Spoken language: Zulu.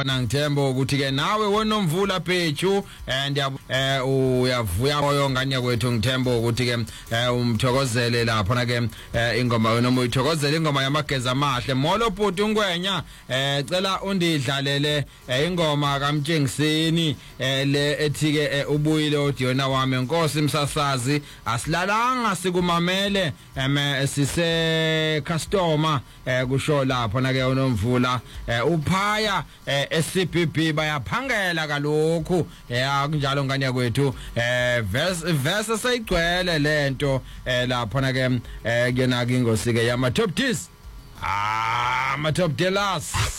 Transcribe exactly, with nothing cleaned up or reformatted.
khona ngithemba ukuthi ke nawe wonomvula phethu and eh uyavuya moyo nganya kwethu ngithemba ukuthi ke umthokozele lapha na ke ingoma noma uyithokozele ingoma yamageza amahle molo bhuti ungwenya eh cela undidlalele ingoma kaMtshengiseni le ethi ke ubuyile odiyona wami Nkosi Msasazi asilalanga sikumamele eme sise customer kusho lapha na ke unomvula uphaya S B B bayaphangela kalokhu akunjalo ngane kwethu verse verse sayigcwele lento lapha na ke kuyena ke ingosi ke yama top dis ah ma top dealers